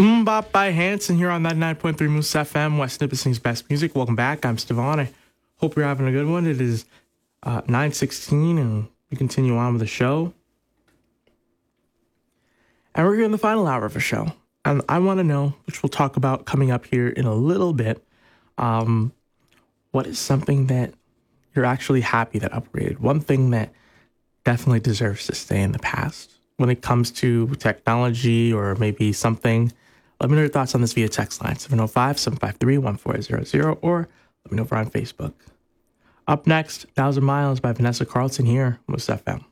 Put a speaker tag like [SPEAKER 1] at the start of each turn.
[SPEAKER 1] Bop by Hanson here on 99.3 Moose FM, West Nipissing's best music. Welcome back. I'm Stevan. I hope you're having a good one. It is 9:16 and we continue on with the show. And we're here in the final hour of the show. And I want to know, which we'll talk about coming up here in a little bit, what is something that you're actually happy that upgraded? One thing that definitely deserves to stay in the past when it comes to technology or maybe something. Let me know your thoughts on this via text line, 705-753-1400, or let me know over on Facebook. Up next, 1,000 Miles by Vanessa Carlton here, Moose FM.